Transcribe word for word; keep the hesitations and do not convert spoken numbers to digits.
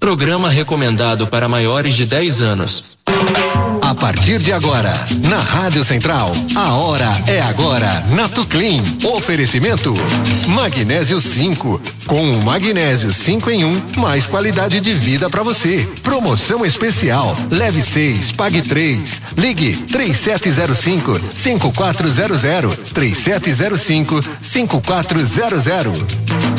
Programa recomendado para maiores de dez anos. A partir de agora, na Rádio Central, a hora é agora, Natuclean. Oferecimento Magnésio cinco. Com o Magnésio cinco em um, mais qualidade de vida para você. Promoção especial. Leve seis, pague três. Ligue três sete zero cinco, cinco quatro zero zero. três sete zero cinco, cinco quatro zero zero.